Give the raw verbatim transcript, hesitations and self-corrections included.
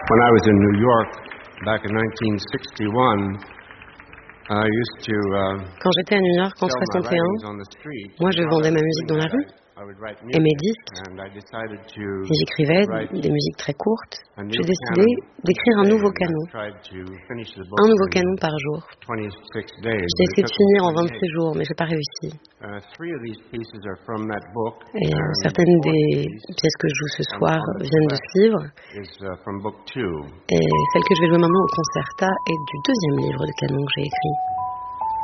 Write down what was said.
When I was in New York back in nineteen sixty-one, I used to uh, Quand j'étais à New York en sell my soixante et un, writings on the street. moi je And while vendais I ma was musique doing dans la that, rue I, I would write et mes music, disques and I decided to et j'écrivais write des musiques très courtes. a new J'ai décidé canon d'écrire un each day, nouveau and I canon, tried to finish the un book nouveau in canon par jour. twenty-six days, J'ai but it essayé de took me finir en twenty-eight. vingt-six jours, mais j'ai pas réussi. Uh, three of these pieces are from that book, Et euh, and certaines the fourth des piece pièces que je joue ce on, soir on the viennent de ce livre, is uh, from book two. et celle que je vais jouer maintenant au concerta est du deuxième livre de canon que j'ai écrit.